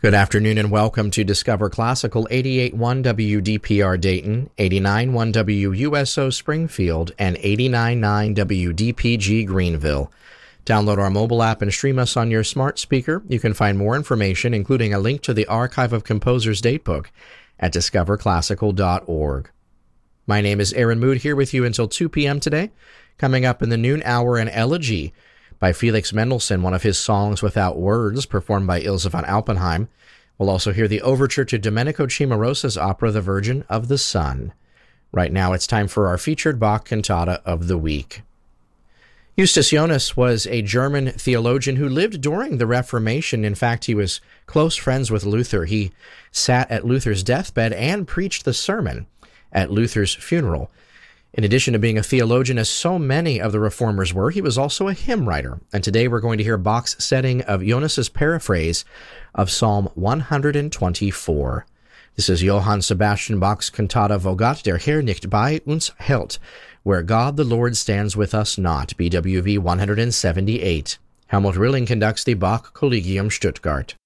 Good afternoon and welcome to Discover Classical 88.1 WDPR Dayton, 89.1 WUSO Springfield, and 89.9 WDPG Greenville. Download our mobile app and stream us on your smart speaker. You can find more information, including a link to the Archive of Composers Datebook, at discoverclassical.org. My name is Aaron Mood, here with you until 2 p.m. today. Coming up in the noon hour, an elegy by Felix Mendelssohn, one of his songs without words, performed by Ilse von Alpenheim. We'll also hear the overture to Domenico Cimarosa's opera, The Virgin of the Sun. Right now, it's time for our featured Bach cantata of the week. Justus Jonas was a German theologian who lived during the Reformation. In fact, he was close friends with Luther. He sat at Luther's deathbed and preached the sermon at Luther's funeral. In addition to being a theologian, as so many of the reformers were, he was also a hymn writer. And today we're going to hear Bach's setting of Jonas's paraphrase of Psalm 124. This is Johann Sebastian Bach's cantata Wo Gott der Herr nicht bei uns hält, Where God the Lord stands with us not, BWV 178. Helmut Rilling conducts the Bach Collegium Stuttgart.